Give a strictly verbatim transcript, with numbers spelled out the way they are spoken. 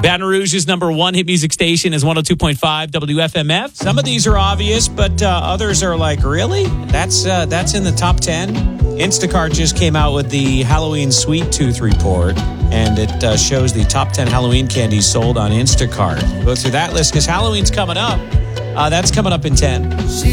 Baton Rouge's number one hit music station is one oh two point five W F M F. Some of these are obvious, but uh, others are like, really? That's uh, that's in the top ten? Instacart just came out with the Halloween Sweet Tooth report, and it uh, shows the top ten Halloween candies sold on Instacart. Go through that list because Halloween's coming up. Uh, that's coming up in ten. She